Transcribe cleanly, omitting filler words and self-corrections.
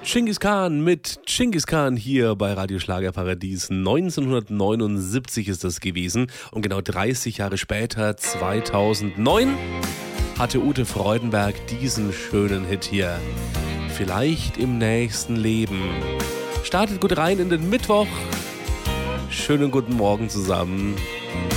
Genghis Khan mit Genghis Khan hier bei Radio Schlagerparadies. 1979 ist das gewesen und genau 30 Jahre später, 2009, hatte Ute Freudenberg diesen schönen Hit hier. Vielleicht im nächsten Leben. Startet gut rein in den Mittwoch. Schönen guten Morgen zusammen.